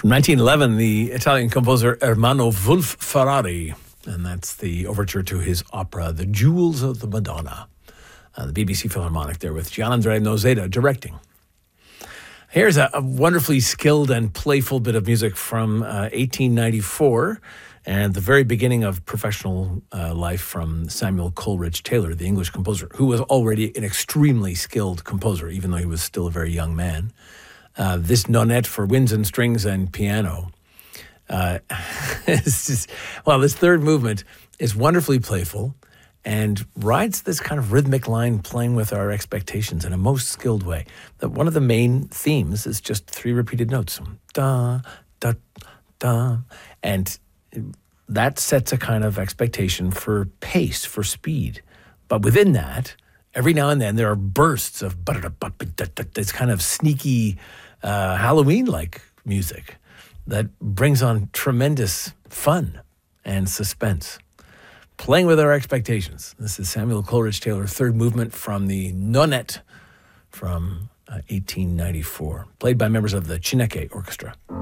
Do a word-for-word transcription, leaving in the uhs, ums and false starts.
From nineteen eleven, the Italian composer Ermanno Wolf Ferrari, and that's the overture to his opera, The Jewels of the Madonna. Uh, the B B C Philharmonic there with Gianandrea Noseda directing. Here's a, a wonderfully skilled and playful bit of music from uh, eighteen ninety-four, and the very beginning of professional uh, life from Samuel Coleridge Taylor, the English composer, who was already an extremely skilled composer, even though he was still a very young man. Uh, this nonette for winds and strings and piano. Uh, it's just, well, this third movement is wonderfully playful and rides this kind of rhythmic line, playing with our expectations in a most skilled way. That one of the main themes is just three repeated notes. Da, da, da. And that sets a kind of expectation for pace, for speed. But within that, every now and then there are bursts of this kind of sneaky uh, Halloween-like music that brings on tremendous fun and suspense. Playing with our expectations. This is Samuel Coleridge Taylor, third movement from the Nonette from uh, eighteen ninety-four, played by members of the Chineke Orchestra.